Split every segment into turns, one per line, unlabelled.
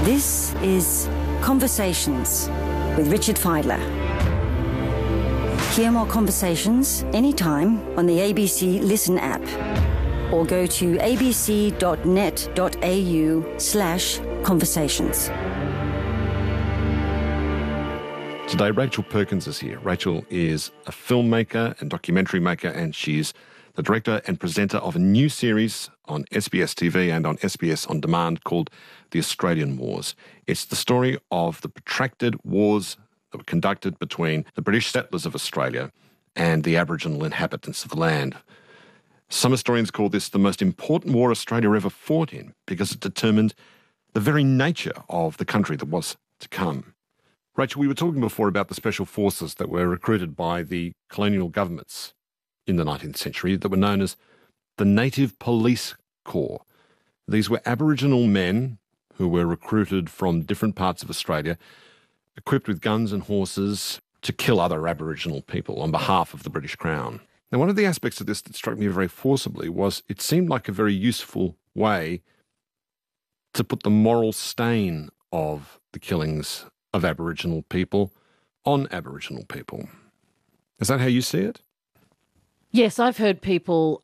This is Conversations with Richard Fidler. Hear more conversations anytime on the ABC Listen app or go to abc.net.au/conversations.
Today, Rachel Perkins is here. Rachel is a filmmaker and documentary maker, and she's the director and presenter of a new series on SBS TV and on SBS On Demand called The Australian Wars. It's the story of the protracted wars that were conducted between the British settlers of Australia and the Aboriginal inhabitants of the land. Some historians call this the most important war Australia ever fought in because it determined the very nature of the country that was to come. Rachel, we were talking before about the special forces that were recruited by the colonial governments in the 19th century that were known as the Native Police Corps. These were Aboriginal men who were recruited from different parts of Australia, equipped with guns and horses to kill other Aboriginal people on behalf of the British Crown. Now, one of the aspects of this that struck me very forcibly was it seemed like a very useful way to put the moral stain of the killings of Aboriginal people on Aboriginal people. Is that how you see it?
Yes, I've heard people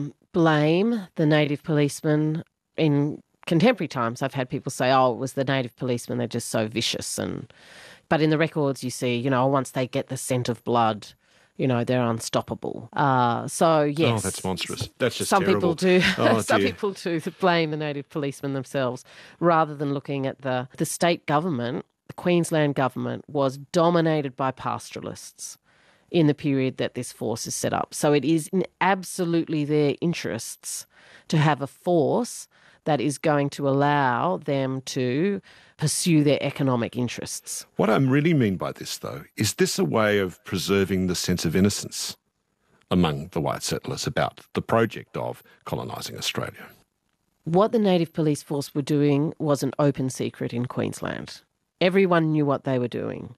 blame the native policemen in contemporary times. I've had people say, it was the native policemen, they're just so vicious. But in the records you see, once they get the scent of blood, they're unstoppable. So, yes.
Oh, that's monstrous. That's just
some
terrible.
People do.
Oh,
some people do blame the native policemen themselves rather than looking at the state government. The Queensland government was dominated by pastoralists in the period that this force is set up. So it is in absolutely their interests to have a force that is going to allow them to pursue their economic interests.
What I really mean by this, though, is this a way of preserving the sense of innocence among the white settlers about the project of colonising Australia?
What the Native Police Force were doing was an open secret in Queensland. Everyone knew what they were doing.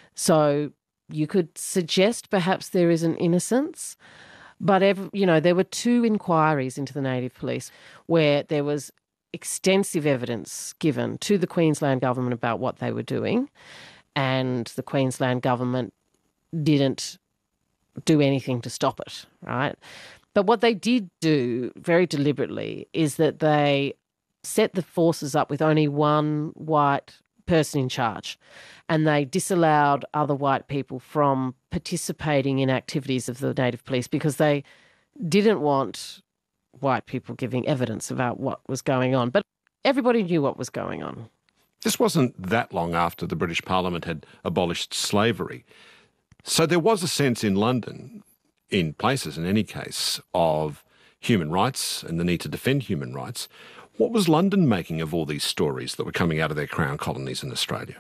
So you could suggest perhaps there is an innocence, but there were 2 inquiries into the Native Police where there was extensive evidence given to the Queensland government about what they were doing, and the Queensland government didn't do anything to stop it, right? But what they did do very deliberately is that they set the forces up with only one white person in charge, and they disallowed other white people from participating in activities of the Native Police because they didn't want white people giving evidence about what was going on. But everybody knew what was going on.
This wasn't that long after the British Parliament had abolished slavery. So there was a sense in London, in places in any case, of human rights and the need to defend human rights. What was London making of all these stories that were coming out of their Crown colonies in Australia?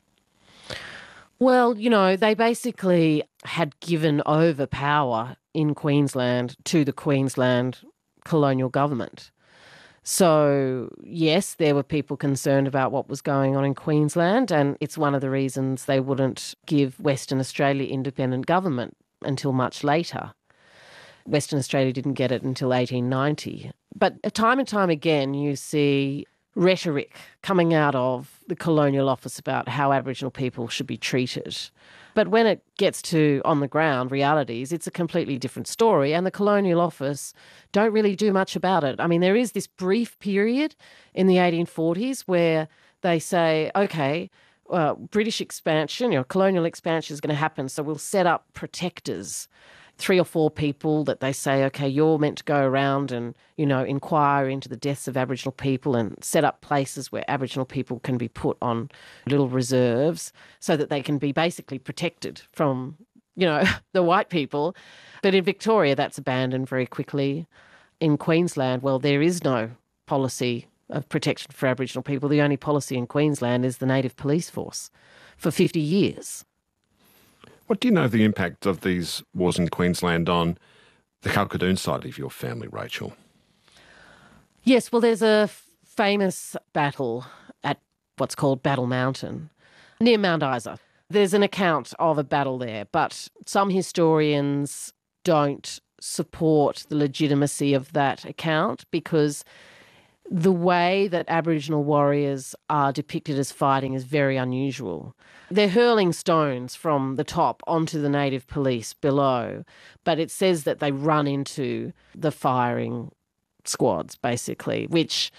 Well, they basically had given over power in Queensland to the Queensland colonial government. So, yes, there were people concerned about what was going on in Queensland, and it's one of the reasons they wouldn't give Western Australia independent government until much later. Western Australia didn't get it until 1890. But time and time again, you see rhetoric coming out of the Colonial Office about how Aboriginal people should be treated. But when it gets to on the ground realities, it's a completely different story, and the Colonial Office don't really do much about it. I mean, there is this brief period in the 1840s where they say, okay, British expansion, colonial expansion is going to happen, so we'll set up protectors, 3 or 4 people that they say, okay, you're meant to go around and, inquire into the deaths of Aboriginal people and set up places where Aboriginal people can be put on little reserves so that they can be basically protected from, the white people. But in Victoria, that's abandoned very quickly. In Queensland, well, there is no policy of protection for Aboriginal people. The only policy in Queensland is the Native Police Force for 50 years.
What do you know of the impact of these wars in Queensland on the Kalkadoon side of your family, Rachel?
Yes, well, there's a famous battle at what's called Battle Mountain near Mount Isa. There's an account of a battle there, but some historians don't support the legitimacy of that account because The way that Aboriginal warriors are depicted as fighting is very unusual. They're hurling stones from the top onto the native police below, but it says that they run into the firing squads, basically, which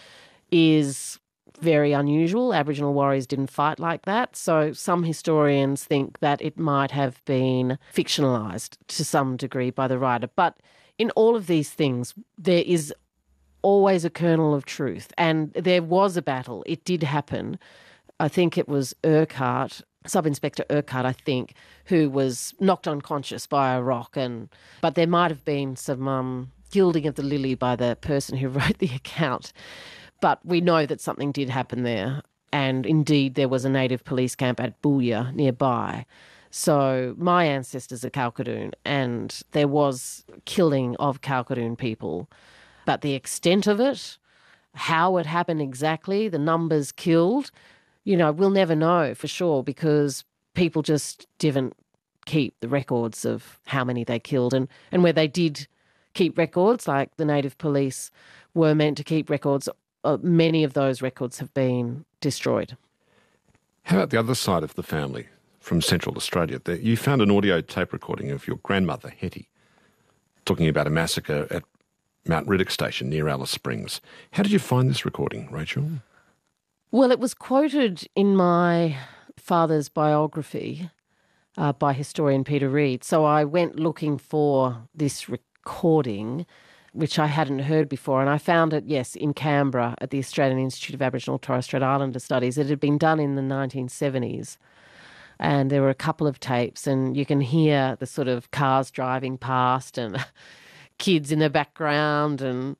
is very unusual. Aboriginal warriors didn't fight like that. So some historians think that it might have been fictionalised to some degree by the writer. But in all of these things, there is always a kernel of truth. And there was a battle. It did happen. I think it was Urquhart, Sub-Inspector Urquhart, I think, who was knocked unconscious by a rock. But there might have been some gilding of the lily by the person who wrote the account. But we know that something did happen there. And indeed, there was a native police camp at Booyah nearby. So my ancestors are Kalkadoon, and there was killing of Kalkadoon people. But the extent of it, how it happened exactly, the numbers killed, we'll never know for sure, because people just didn't keep the records of how many they killed. And where they did keep records, like the native police were meant to keep records, many of those records have been destroyed.
How about the other side of the family from Central Australia? You found an audio tape recording of your grandmother, Hetty, talking about a massacre at Mount Riddock Station near Alice Springs. How did you find this recording, Rachel?
Well, it was quoted in my father's biography by historian Peter Reid. So I went looking for this recording, which I hadn't heard before, and I found it, yes, in Canberra at the Australian Institute of Aboriginal and Torres Strait Islander Studies. It had been done in the 1970s, and there were a couple of tapes, and you can hear the sort of cars driving past and kids in the background and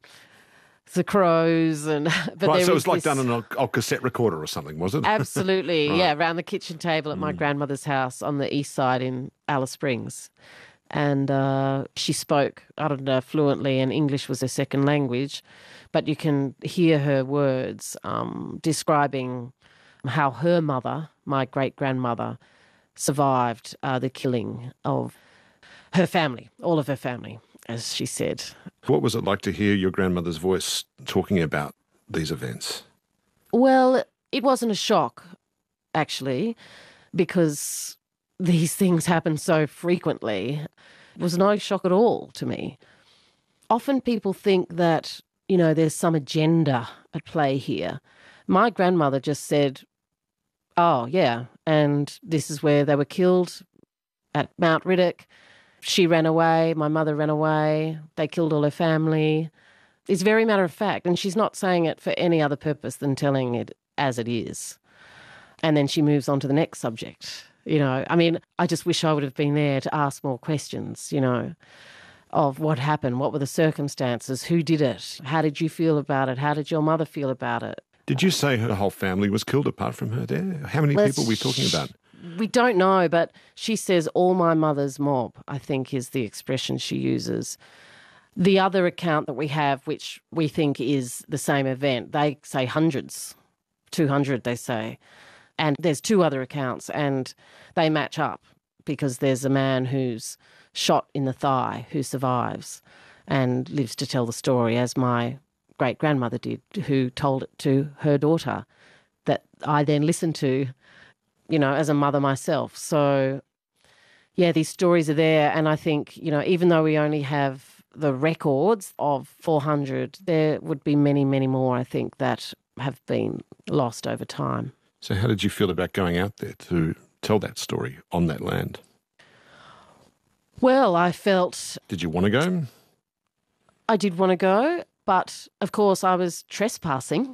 the crows.
Right, so it was like done on an old cassette recorder or something, was it?
Absolutely,
right.
Yeah, around the kitchen table at my grandmother's house on the east side in Alice Springs. And she spoke, I don't know, fluently, and English was her second language. But you can hear her words describing how her mother, my great-grandmother, survived the killing of her family, all of her family, as she said.
What was it like to hear your grandmother's voice talking about these events?
Well, it wasn't a shock, actually, because these things happen so frequently. It was no shock at all to me. Often people think that, there's some agenda at play here. My grandmother just said, oh, yeah, and this is where they were killed, at Mount Riddock. She ran away, my mother ran away, they killed all her family. It's very matter of fact, and she's not saying it for any other purpose than telling it as it is. And then she moves on to the next subject. I just wish I would have been there to ask more questions, of what happened, what were the circumstances, who did it, how did you feel about it, how did your mother feel about it?
Did you say her whole family was killed apart from her there? How many people were we talking about?
We don't know, but she says all my mother's mob, I think is the expression she uses. The other account that we have, which we think is the same event, they say hundreds, 200 they say. And there's two other accounts and they match up because there's a man who's shot in the thigh who survives and lives to tell the story, as my great-grandmother did, who told it to her daughter that I then listened to, as a mother myself. So, yeah, these stories are there. And I think, even though we only have the records of 400, there would be many, many more, I think, that have been lost over time.
So how did you feel about going out there to tell that story on that land?
Well, I felt...
Did you want to go?
I did want to go, but of course I was trespassing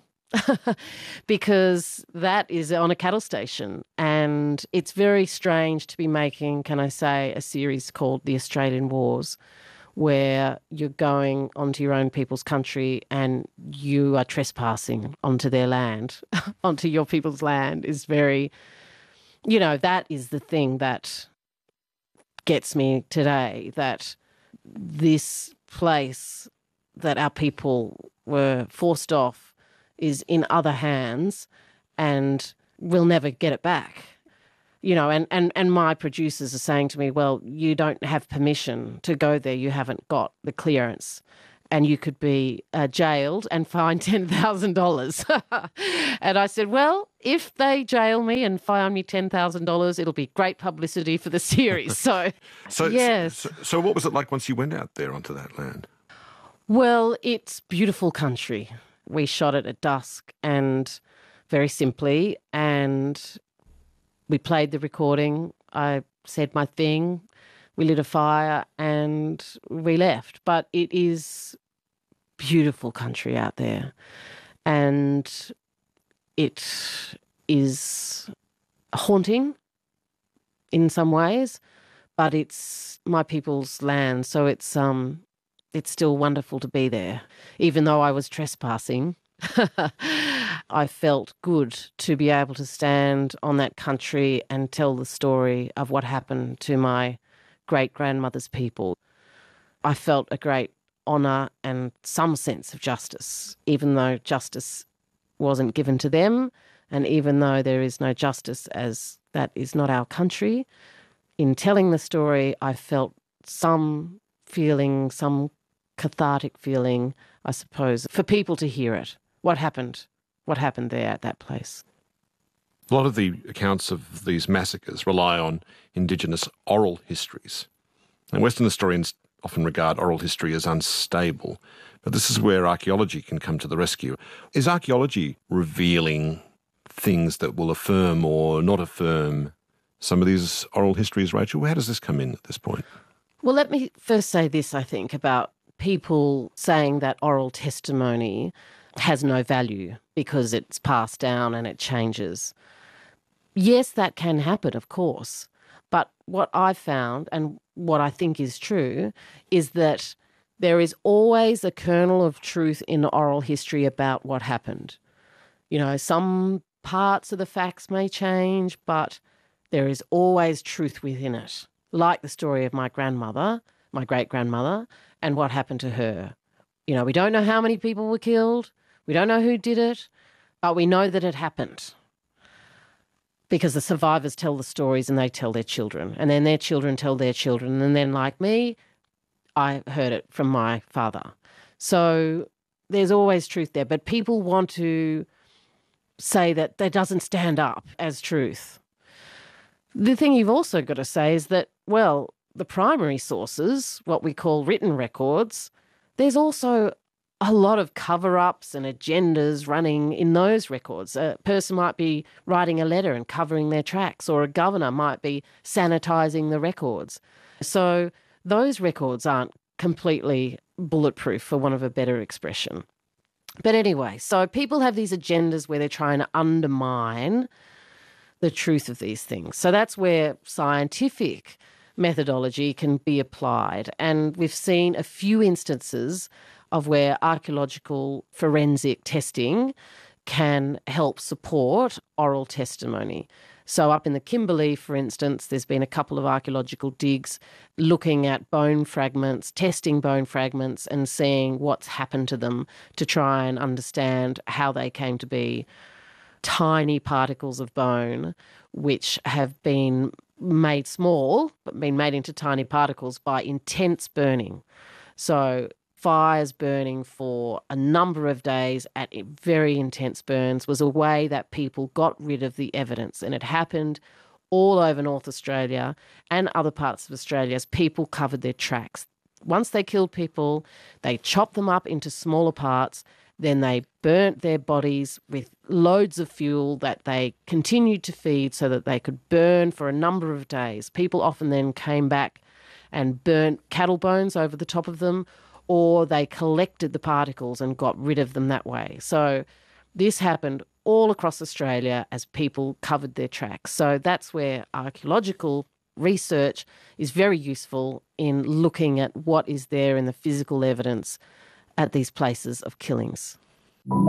because that is on a cattle station, and it's very strange to be making, can I say, a series called The Australian Wars, where you're going onto your own people's country and you are trespassing onto their land, onto your people's land is very, that is the thing that gets me today, that this place that our people were forced off is in other hands and we'll never get it back. And my producers are saying to me, well, you don't have permission to go there. You haven't got the clearance. and you could be jailed and fined $10,000. And I said, well, if they jail me and fine me $10,000, it'll be great publicity for the series. So yes.
So what was it like once you went out there onto that land?
Well, it's beautiful country. We shot it at dusk and very simply, and we played the recording. I said my thing. We lit a fire and we left. But it is beautiful country out there. And it is haunting in some ways, but it's my people's land. So it's still wonderful to be there. Even though I was trespassing, I felt good to be able to stand on that country and tell the story of what happened to my great-grandmother's people. I felt a great honour and some sense of justice, even though justice wasn't given to them, and even though there is no justice as that is not our country. In telling the story, I felt some feeling, some cathartic feeling, I suppose, for people to hear it. What happened there at that place.
A lot of the accounts of these massacres rely on Indigenous oral histories. And Western historians often regard oral history as unstable, but this is where archaeology can come to the rescue. Is archaeology revealing things that will affirm or not affirm some of these oral histories, Rachel? How does this come in at this point?
Well, let me first say this, I think, about people saying that oral testimony has no value because it's passed down and it changes. Yes, that can happen, of course. But what I've found, and what I think is true, is that there is always a kernel of truth in oral history about what happened. You know, some parts of the facts may change, but there is always truth within it. Like the story of my grandmother, my great-grandmother, and what happened to her. You know, we don't know how many people were killed. We don't know who did it, but we know that it happened. Because the survivors tell the stories and they tell their children, and then their children tell their children, and then, like me, I heard it from my father. So there's always truth there, but people want to say that doesn't stand up as truth. The thing you've also got to say is that, well, the primary sources, what we call written records, there's also a lot of cover-ups and agendas running in those records. A person might be writing a letter and covering their tracks, or a governor might be sanitising the records. So those records aren't completely bulletproof, for want of a better expression. But anyway, so people have these agendas where they're trying to undermine the truth of these things. So that's where scientific methodology can be applied. And we've seen a few instances of where archaeological forensic testing can help support oral testimony. So up in the Kimberley, for instance, there's been a couple of archaeological digs looking at bone fragments, testing bone fragments and seeing what's happened to them to try and understand how they came to be tiny particles of bone which have been made small, but been made into tiny particles by intense burning. So fires burning for a number of days at very intense burns was a way that people got rid of the evidence. And it happened all over North Australia and other parts of Australia as people covered their tracks. Once they killed people, they chopped them up into smaller parts. Then they burnt their bodies with loads of fuel that they continued to feed so that they could burn for a number of days. People often then came back and burnt cattle bones over the top of them, or they collected the particles and got rid of them that way. So this happened all across Australia as people covered their tracks. So that's where archaeological research is very useful in looking at what is there in the physical evidence at these places of killings.